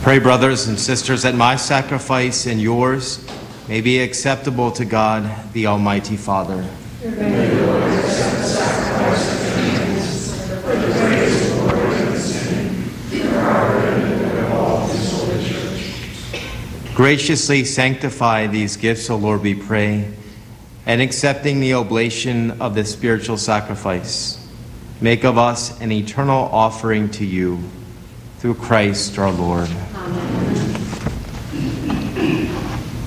Pray, brothers and sisters, that my sacrifice and yours may be acceptable to God, the Almighty Father. May the Lord accept the sacrifice of your hands for the praise, glory, and His name, for our good and of all His holy church. Graciously sanctify these gifts, O Lord, we pray, and accepting the oblation of the spiritual sacrifice, make of us an eternal offering to you, through Christ our Lord. Amen.